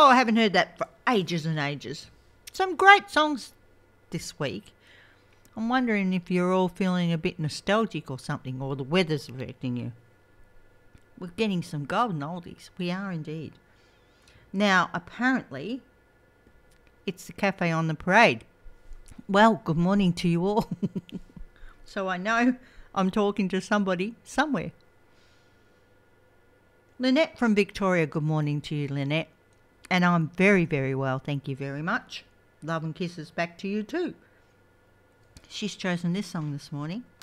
Oh, I haven't heard that for ages and ages. Some great songs this week. I'm wondering if you're all feeling a bit nostalgic or something, or the weather's affecting you. We're getting some golden oldies. We are indeed. Now, apparently, it's the Cafe on the Parade. Well, good morning to you all. So I know I'm talking to somebody somewhere. Lynette from Victoria, good morning to you, Lynette. And I'm very, very well, thank you very much. Love and kisses back to you too. She's chosen this song this morning.